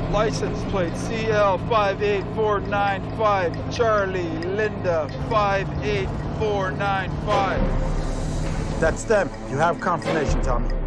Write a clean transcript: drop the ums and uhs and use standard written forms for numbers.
License plate CL58495, Charlie Linda 58495. That's them. You have confirmation, Tommy.